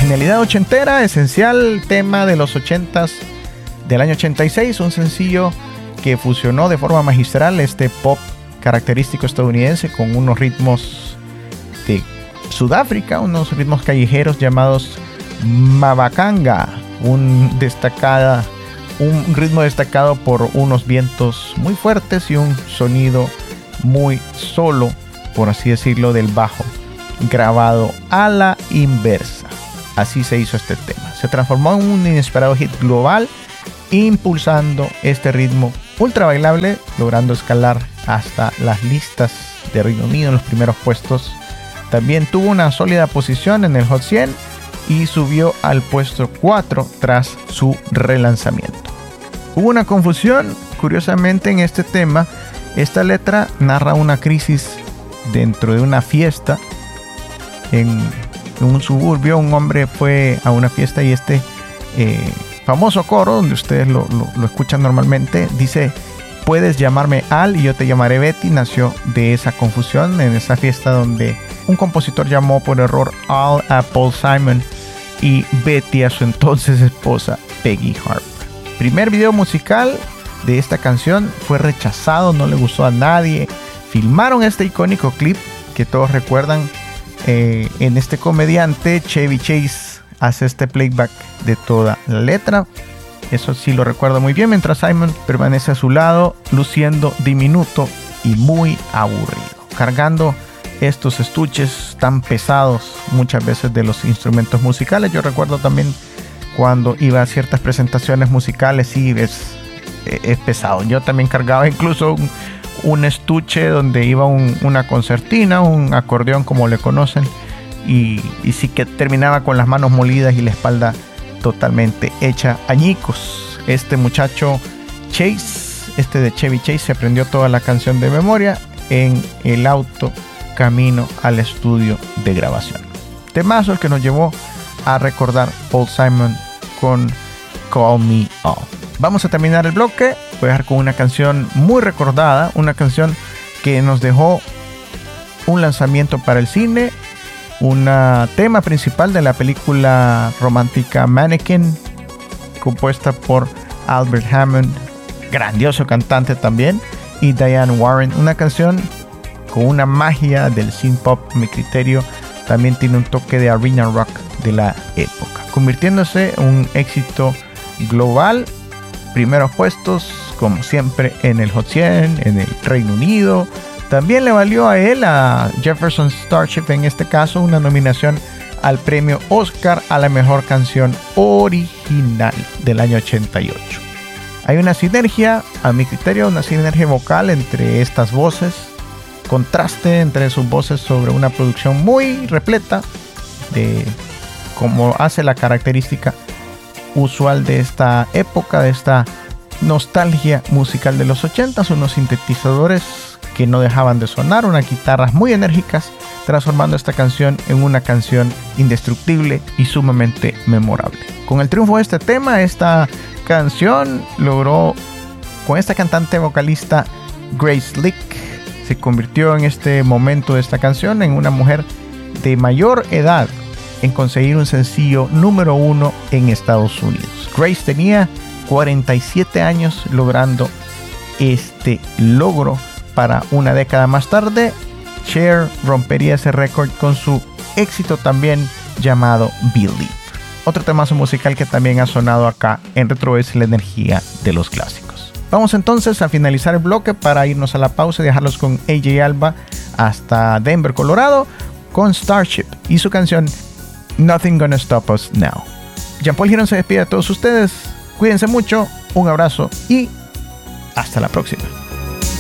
genialidad ochentera, esencial tema de los 80s del año 86, un sencillo que fusionó de forma magistral este pop característico estadounidense con unos ritmos de Sudáfrica, unos ritmos callejeros llamados Mabakanga, un ritmo destacado por unos vientos muy fuertes y un sonido muy solo, por así decirlo, del bajo, grabado a la inversa. Así se hizo este tema. Se transformó en un inesperado hit global, impulsando este ritmo ultra bailable, logrando escalar hasta las listas de Reino Unido en los primeros puestos. También tuvo una sólida posición en el Hot 100 y subió al puesto 4 tras su relanzamiento. Hubo una confusión, curiosamente, en este tema. Esta letra narra una crisis dentro de una fiesta en un suburbio. Un hombre fue a una fiesta y este famoso coro, donde ustedes lo escuchan normalmente, dice: puedes llamarme Al y yo te llamaré Betty. Nació de esa confusión en esa fiesta donde un compositor llamó por error Al a Paul Simon y Betty a su entonces esposa Peggy Harper. Primer video musical de esta canción fue rechazado, no le gustó a nadie. Filmaron este icónico clip que todos recuerdan. En este comediante Chevy Chase hace este playback de toda la letra. Eso sí lo recuerdo muy bien, mientras Simon permanece a su lado, luciendo diminuto y muy aburrido, cargando estos estuches tan pesados muchas veces de los instrumentos musicales. Yo recuerdo también cuando iba a ciertas presentaciones musicales, sí, es pesado. Yo también cargaba incluso un estuche donde iba una concertina, un acordeón como le conocen, y sí que terminaba con las manos molidas y la espalda totalmente hecha añicos. Este muchacho Chase, de Chevy Chase, se aprendió toda la canción de memoria en el auto camino al estudio de grabación. Temazo el que nos llevó a recordar Paul Simon con Call Me All. Vamos a terminar el bloque. Voy a dejar con una canción muy recordada, una canción que nos dejó un lanzamiento para el cine, un tema principal de la película romántica Mannequin, compuesta por Albert Hammond, grandioso cantante también, y Diane Warren. Una canción con una magia del synth pop, a mi criterio. También tiene un toque de arena rock de la época, convirtiéndose en un éxito global. Primeros puestos, como siempre, en el Hot 100, en el Reino Unido. También le valió a él, a Jefferson Starship en este caso, una nominación al premio Oscar a la mejor canción original del año 88. Hay una sinergia, a mi criterio, una sinergia vocal entre estas voces, contraste entre sus voces sobre una producción muy repleta de como hace la característica usual de esta época, de esta nostalgia musical de los 80s, unos sintetizadores que no dejaban de sonar, unas guitarras muy enérgicas, transformando esta canción en una canción indestructible y sumamente memorable. Con el triunfo de este tema, esta canción logró, con esta cantante vocalista Grace Lick, se convirtió en este momento de esta canción en una mujer de mayor edad en conseguir un sencillo número 1 en Estados Unidos. Grace tenía 47 años logrando este logro. Para una década más tarde, Cher rompería ese récord con su éxito también llamado Believe. Otro temazo musical que también ha sonado acá en Retro es la energía de los clásicos. Vamos entonces a finalizar el bloque para irnos a la pausa y dejarlos con AJ Alba hasta Denver, Colorado, con Starship y su canción Nothing Gonna Stop Us Now. Jean-Paul Girón se despide de todos ustedes. Cuídense mucho, un abrazo y hasta la próxima.